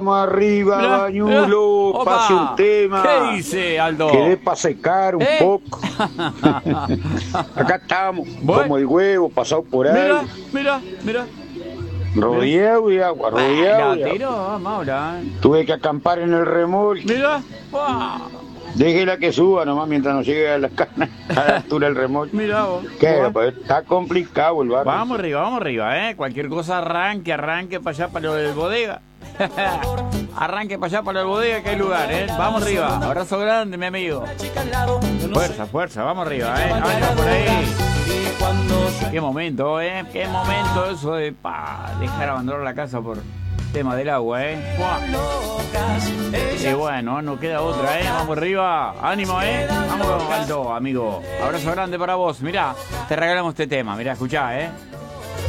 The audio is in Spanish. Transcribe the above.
Vamos arriba, Mirá, Bañulo, mirá. pase Opa. un tema. ¿Qué dice, Aldo? Quedé para secar un ¿Eh? poco. Acá estamos, Bueno. como el huevo, pasado por ahí. Mira. Rodeado de agua, rodeado de agua. Latero, Maura. Tuve que acampar en el remolque. Mira. Wow. Déjela que suba nomás mientras no llegue a la altura del remolque. Mira vos. ¿Qué? Bueno. Pues está complicado el barrio. Vamos arriba, Cualquier cosa arranque para allá, para lo del bodega. Arranque para allá, para el bodega, que hay lugar, Vamos arriba. Abrazo grande, mi amigo. Fuerza, vamos arriba, Ánimo por ahí. Qué momento, Qué momento eso de dejar abandonar la casa por tema del agua, Y bueno, no queda otra, Vamos arriba. Ánimo, Vamos, Aldo, amigo. Abrazo grande para vos. Mirá, te regalamos este tema. Mirá, escuchá,